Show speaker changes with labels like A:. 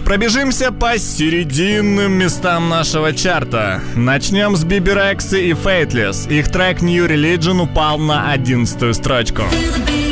A: Пробежимся по серединным местам нашего чарта. Начнем с Биби Рекса и Faithless. Их трек New Religion упал на 11-ю строчку.